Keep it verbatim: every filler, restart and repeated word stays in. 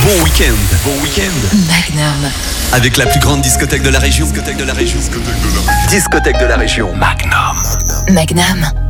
Bon week-end. Bon week-end. Magnum. Avec la plus grande discothèque de la région. Discothèque de la région. Discothèque de la région. Magnum. Magnum.